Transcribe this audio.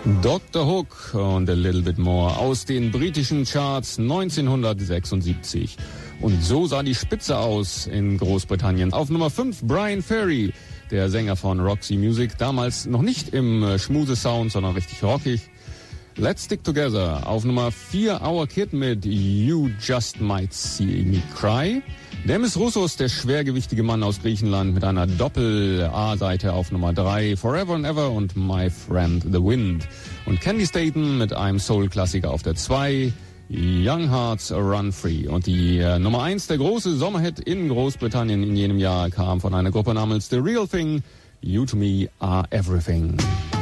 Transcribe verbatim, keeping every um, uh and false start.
Doktor Hook und A Little Bit More aus den britischen Charts neunzehnhundertsechsundsiebzig. Und so sah die Spitze aus in Großbritannien. Auf Nummer fünf Brian Ferry, der Sänger von Roxy Music, damals noch nicht im Schmuse-Sound, sondern richtig rockig. Let's Stick Together. Auf Nummer vier Our Kid mit You Just Might See Me Cry. Demis Roussos, der schwergewichtige Mann aus Griechenland, mit einer Doppel-A-Seite auf Nummer drei, Forever and Ever und My Friend the Wind. Und Candy Staten mit einem Soul-Klassiker auf der zwei, Young Hearts Run Free. Und die äh, Nummer eins, der große Sommerhit in Großbritannien in jenem Jahr, kam von einer Gruppe namens The Real Thing, You to Me Are Everything.